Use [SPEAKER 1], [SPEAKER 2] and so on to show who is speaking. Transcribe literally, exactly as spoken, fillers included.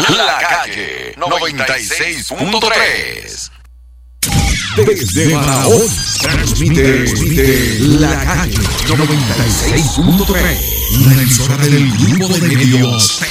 [SPEAKER 1] La Calle noventa y seis punto tres.
[SPEAKER 2] Desde Barahona transmite, transmite La Calle noventa y seis punto tres, una emisora del grupo de medios